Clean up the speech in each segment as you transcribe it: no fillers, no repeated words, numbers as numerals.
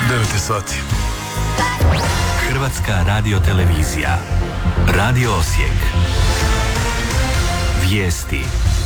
9 sati. Hrvatska radiotelevizija. Radio Osijek. Vijesti.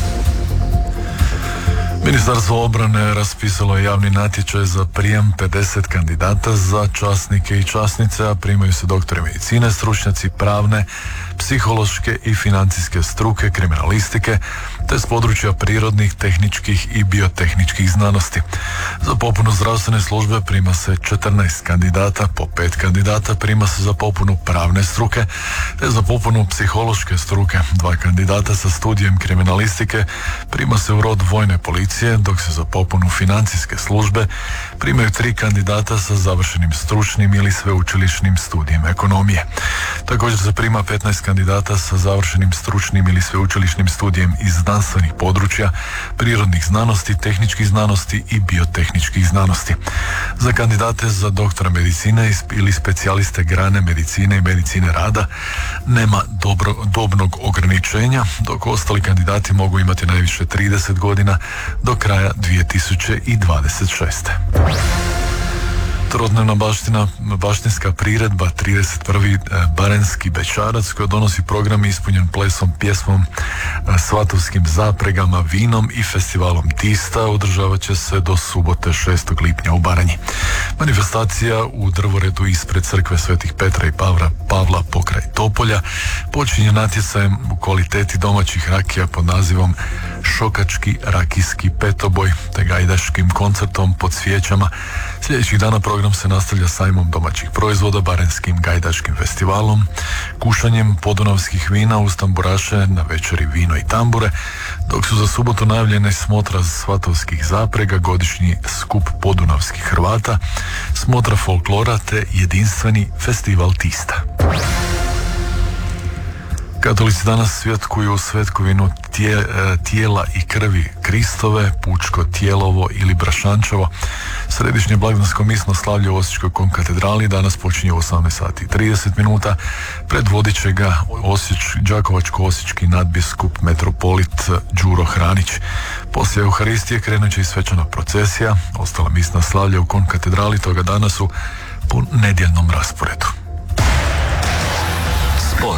Ministarstvo obrane raspisalo je javni natječaj za prijem 50 kandidata za časnike i časnice, a primaju se doktori medicine, stručnjaci pravne, psihološke i financijske struke, kriminalistike, te s područja prirodnih, tehničkih i biotehničkih znanosti. Za popunu zdravstvene službe prima se 14 kandidata, po 5 kandidata prima se za popunu pravne struke, te za popunu psihološke struke 2 kandidata sa studijem kriminalistike prima se u rod vojne policije, dok se za popunu financijske službe primaju 3 kandidata sa završenim stručnim ili sveučilišnim studijem ekonomije. Također se prima 15 kandidata sa završenim stručnim ili sveučilišnim studijem iz znanstvenih područja, prirodnih znanosti, tehničkih znanosti i biotehničkih znanosti. Za kandidate za doktora medicine ili specijaliste grane medicine i medicine rada nema dobnog ograničenja, dok ostali kandidati mogu imati najviše 30 godina do kraja 2026. Trodnevna baštinska priredba 31. Barenski Bećarac, koja donosi program ispunjen plesom, pjesmom, svatovskim zapregama, vinom i festivalom Tista, održavat će se do subote 6. lipnja u Baranji. Manifestacija u drvoredu ispred crkve Svetih Petra i Pavla pokraj Topolja počinje natjecajem u kvaliteti domaćih rakija pod nazivom Šokački rakijski petoboj, te gajdaškim koncertom pod svijećama. Sljedećih dana program se nastavlja sajmom domaćih proizvoda, Baranjskim gajdaškim festivalom, kušanjem podunavskih vina uz tamburaše na večeri vino i tambure, dok su za subotu najavljene smotra svatovskih zaprega, godišnji skup podunavskih Hrvata, smotra folklora te jedinstveni festival Tista. Katolici danas svjetkuju svetkovinu tijela i krvi Kristove, pučko tijelovo ili brašančevo. Središnje blagdansko misno slavlje u Osječkoj konkatedrali danas počinje u 18 sati 30 minuta. Predvodit će ga Đakovačko-osječki nadbiskup metropolit Đuro Hranić. Poslije Euharistije krenut će i svečana procesija. Ostala misna slavlja u konkatedrali toga dana su po nedjeljnom rasporedu. Sport.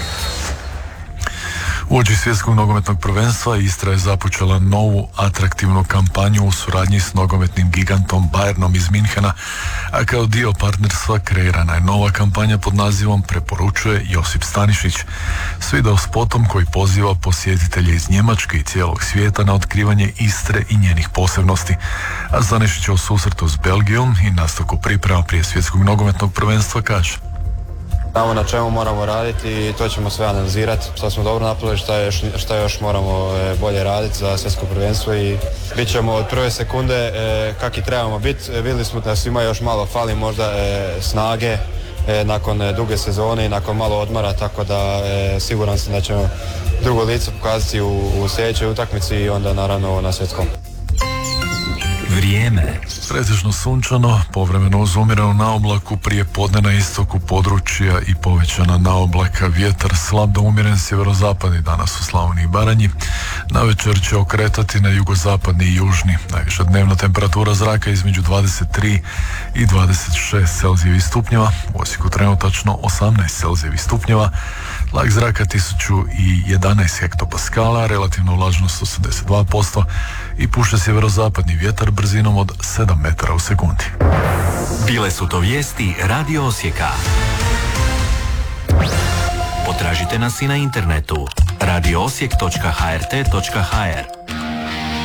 Uoči svjetskog nogometnog prvenstva Istra je započela novu atraktivnu kampanju u suradnji s nogometnim gigantom Bayernom iz Minhena, a kao dio partnerstva kreirana je nova kampanja pod nazivom Preporučuje Josip Stanišić, s video spotom koji poziva posjetitelje iz Njemačke i cijelog svijeta na otkrivanje Istre i njenih posebnosti. A Stanišić u susretu s Belgijom i nastavku priprema prije svjetskog nogometnog prvenstva kaže: Znamo na čemu moramo raditi i to ćemo sve analizirati, što smo dobro napravili, šta još moramo bolje raditi za svjetsko prvenstvo i bit ćemo od prve sekunde kakvi trebamo biti. Vidjeli smo da svima još malo fali možda snage nakon duge sezone i nakon malo odmora, tako da siguran sam da ćemo drugo lice pokazati u sljedećoj utakmici i onda naravno na svjetskom. Vrijeme. Pretežno sunčano, povremeno uz umjerenu naoblaku, prije podne na istoku područja i povećana naoblaka, vjetar slab do umjeren sjeverozapadni danas u Slavoniji i Baranji. Navečer će okretati na jugozapadni i južni. Najviša dnevna temperatura zraka između 23 i 26 Celzijevih stupnjeva, u Osijeku trenutačno 18 Celzijevih stupnjeva, tlak zraka 1011 hektopaskala, relativna vlažnost 82% i puše sjeverozapadni vjetar brzinom od 7 metara u sekundi. Bile su to vijesti Radio Osijeka. Potražite nas i na internetu radioosijek.hrt.hr.